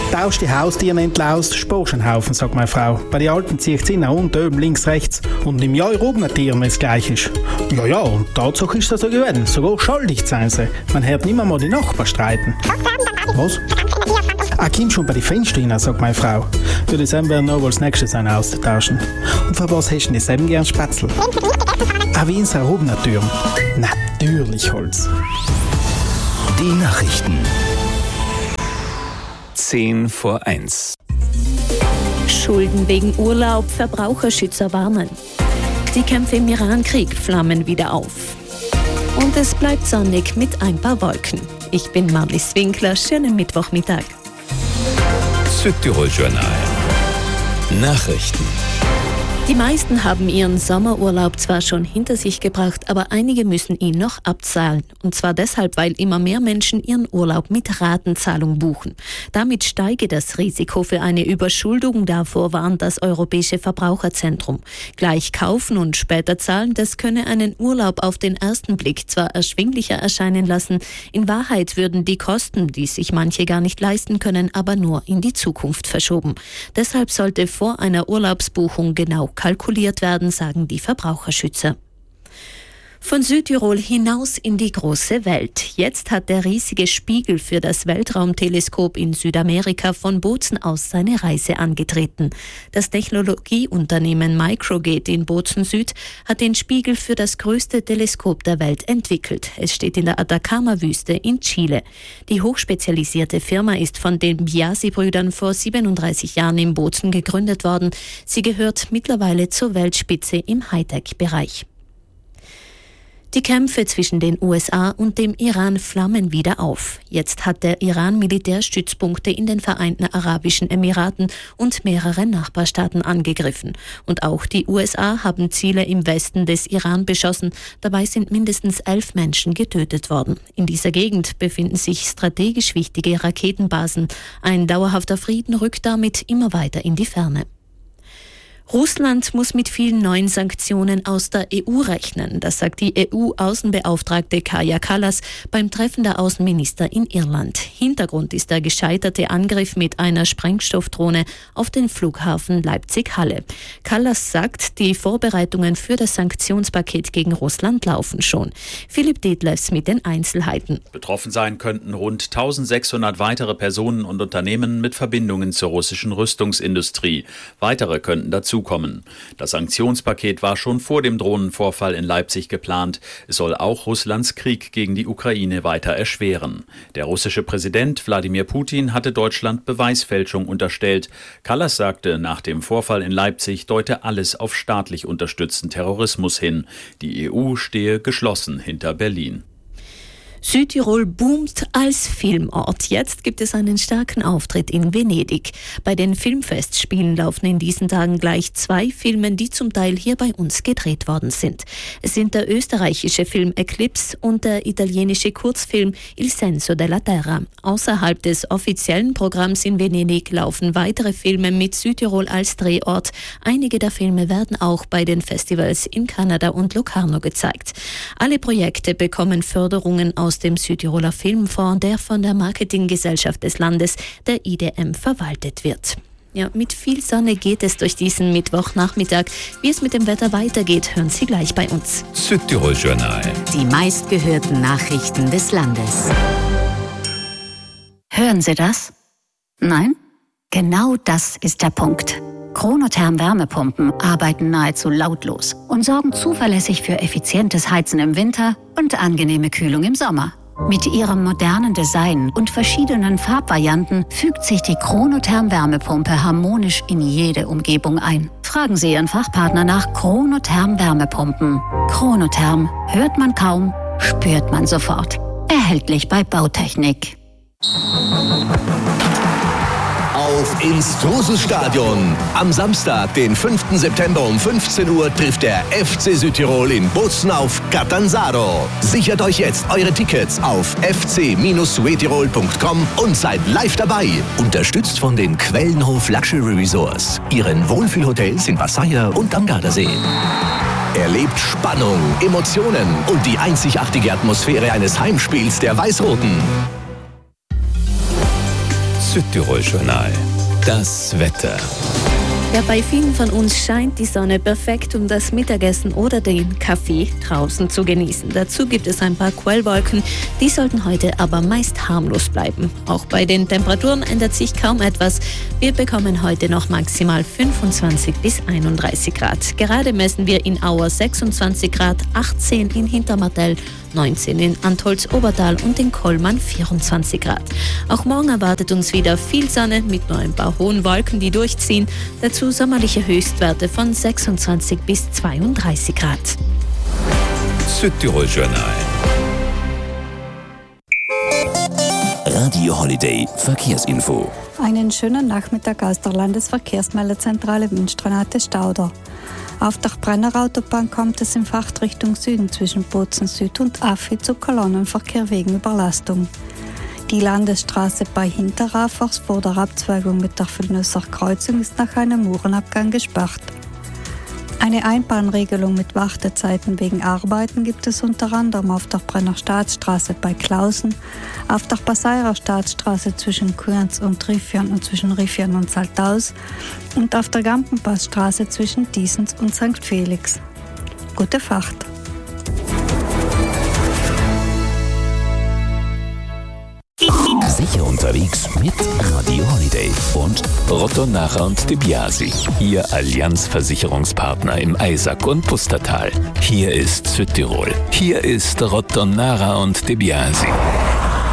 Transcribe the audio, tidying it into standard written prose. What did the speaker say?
Tausch die Haustiere entlaust, sparst einen Haufen, sagt meine Frau. Bei den Alten ziehe ich sie nach unten, oben, links, rechts. Und im Jahr oben ein Tier, wenn es gleich ist. Ja, und Tatsache ist das so gewesen. Sogar schuldig sein sie. Man hört nicht mal die Nachbarn streiten. Was? Komm schon bei den Fenstern rein, sagt meine Frau. Für die Sam werden noch als nächstes einen austauschen. Und für was hast du denn Sam gern Spätzle? Wie in Sarobner Türm. Natürlich Holz. Die Nachrichten. 10:01. Schulden wegen Urlaub, Verbraucherschützer warnen. Die Kämpfe im Iran-Krieg flammen wieder auf. Und es bleibt sonnig mit ein paar Wolken. Ich bin Marlies Winkler, schönen Mittwochmittag. Südtirol-Journal. Nachrichten. Die meisten haben ihren Sommerurlaub zwar schon hinter sich gebracht, aber einige müssen ihn noch abzahlen. Und zwar deshalb, weil immer mehr Menschen ihren Urlaub mit Ratenzahlung buchen. Damit steige das Risiko für eine Überschuldung, davor warnt das Europäische Verbraucherzentrum. Gleich kaufen und später zahlen, das könne einen Urlaub auf den ersten Blick zwar erschwinglicher erscheinen lassen, in Wahrheit würden die Kosten, die sich manche gar nicht leisten können, aber nur in die Zukunft verschoben. Deshalb sollte vor einer Urlaubsbuchung genau kalkuliert werden, sagen die Verbraucherschützer. Von Südtirol hinaus in die große Welt. Jetzt hat der riesige Spiegel für das Weltraumteleskop in Südamerika von Bozen aus seine Reise angetreten. Das Technologieunternehmen Microgate in Bozen Süd hat den Spiegel für das größte Teleskop der Welt entwickelt. Es steht in der Atacama-Wüste in Chile. Die hochspezialisierte Firma ist von den Biasi-Brüdern vor 37 Jahren in Bozen gegründet worden. Sie gehört mittlerweile zur Weltspitze im Hightech-Bereich. Die Kämpfe zwischen den USA und dem Iran flammen wieder auf. Jetzt hat der Iran Militärstützpunkte in den Vereinten Arabischen Emiraten und mehrere Nachbarstaaten angegriffen. Und auch die USA haben Ziele im Westen des Iran beschossen. Dabei sind mindestens 11 Menschen getötet worden. In dieser Gegend befinden sich strategisch wichtige Raketenbasen. Ein dauerhafter Frieden rückt damit immer weiter in die Ferne. Russland muss mit vielen neuen Sanktionen aus der EU rechnen. Das sagt die EU-Außenbeauftragte Kaja Kallas beim Treffen der Außenminister in Irland. Hintergrund ist der gescheiterte Angriff mit einer Sprengstoffdrohne auf den Flughafen Leipzig-Halle. Kallas sagt, die Vorbereitungen für das Sanktionspaket gegen Russland laufen schon. Philipp Detlefs mit den Einzelheiten. Betroffen sein könnten rund 1600 weitere Personen und Unternehmen mit Verbindungen zur russischen Rüstungsindustrie. Weitere könnten dazu kommen. Das Sanktionspaket war schon vor dem Drohnenvorfall in Leipzig geplant. Es soll auch Russlands Krieg gegen die Ukraine weiter erschweren. Der russische Präsident Wladimir Putin hatte Deutschland Beweisfälschung unterstellt. Kallas sagte, nach dem Vorfall in Leipzig deute alles auf staatlich unterstützten Terrorismus hin. Die EU stehe geschlossen hinter Berlin. Südtirol boomt als Filmort. Jetzt gibt es einen starken Auftritt in Venedig. Bei den Filmfestspielen laufen in diesen Tagen gleich 2 Filme, die zum Teil hier bei uns gedreht worden sind. Es sind der österreichische Film Eclipse und der italienische Kurzfilm Il senso della terra. Außerhalb des offiziellen Programms in Venedig laufen weitere Filme mit Südtirol als Drehort. Einige der Filme werden auch bei den Festivals in Kanada und Locarno gezeigt. Alle Projekte bekommen Förderungen aus dem Südtiroler Filmfonds, der von der Marketinggesellschaft des Landes, der IDM, verwaltet wird. Ja, mit viel Sonne geht es durch diesen Mittwochnachmittag. Wie es mit dem Wetter weitergeht, hören Sie gleich bei uns. Südtirol-Journal. Die meistgehörten Nachrichten des Landes. Hören Sie das? Nein? Genau das ist der Punkt. Chronotherm-Wärmepumpen arbeiten nahezu lautlos und sorgen zuverlässig für effizientes Heizen im Winter und angenehme Kühlung im Sommer. Mit ihrem modernen Design und verschiedenen Farbvarianten fügt sich die Chronotherm-Wärmepumpe harmonisch in jede Umgebung ein. Fragen Sie Ihren Fachpartner nach Chronotherm-Wärmepumpen. Chronotherm hört man kaum, spürt man sofort. Erhältlich bei Bautechnik. Auf ins Trosesstadion. Am Samstag, den 5. September um 15 Uhr trifft der FC Südtirol in Bozen auf Catanzaro. Sichert euch jetzt eure Tickets auf fc-suetirol.com und seid live dabei. Unterstützt von den Quellenhof Luxury Resorts, ihren Wohlfühlhotels in Passaia und am Gardasee. Erlebt Spannung, Emotionen und die einzigartige Atmosphäre eines Heimspiels der Weiß-Roten. Südtirol-Journal. Das Wetter. Ja, bei vielen von uns scheint die Sonne perfekt, um das Mittagessen oder den Kaffee draußen zu genießen. Dazu gibt es ein paar Quellwolken, die sollten heute aber meist harmlos bleiben. Auch bei den Temperaturen ändert sich kaum etwas. Wir bekommen heute noch maximal 25 bis 31 Grad. Gerade messen wir in Auer 26 Grad, 18 in Hintermartell, 19 in Antholz-Obertal und in Kollmann 24 Grad. Auch morgen erwartet uns wieder viel Sonne mit nur ein paar hohen Wolken, die durchziehen. Dazu sommerliche Höchstwerte von 26 bis 32 Grad. Südtirol-Journal. Radio Holiday Verkehrsinfo. Einen schönen Nachmittag aus der Landesverkehrsmeldezentrale Münstranate-Stauder. Auf der Brenner-Autobahn kommt es in Fahrtrichtung Süden zwischen Bozen Süd und Affi zu Kolonnenverkehr wegen Überlastung. Die Landesstraße bei Hinterrafers vor der Abzweigung mit der Villnösser Kreuzung ist nach einem Uhrenabgang gesperrt. Eine Einbahnregelung mit Wartezeiten wegen Arbeiten gibt es unter anderem auf der Brenner Staatsstraße bei Klausen, auf der Passairer Staatsstraße zwischen Kuerns und Riffion und zwischen Riffion und Saltaus und auf der Gampenpassstraße zwischen Diesens und St. Felix. Gute Fahrt! Sicher unterwegs mit Radio Holiday und Rotto Nacher und De Biasi, Ihr Allianz-Versicherungspartner im Eisack und Pustertal. Hier ist Südtirol. Hier ist Rotto Nacher und De Biasi.